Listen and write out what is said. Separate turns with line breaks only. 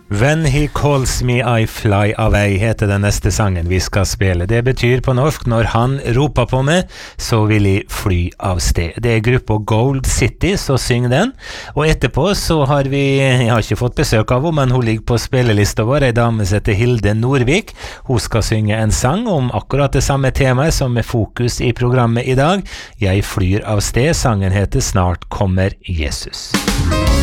When he calls me I fly away heter den neste sangen vi skal spille. Det betyr på norsk når han roper på meg, så vil jeg fly av sted. Det er gruppa Gold City som synger den, og etterpå så har jeg har ikke fått besøk av henne, men hun ligger på spillelista vår, en dame som heter Hilde Norvik. Hun skal synge en sang om akkurat det samme temaet som er fokus i programmet i dag. Jeg flyr av sted, sangen heter Snart kommer Jesus.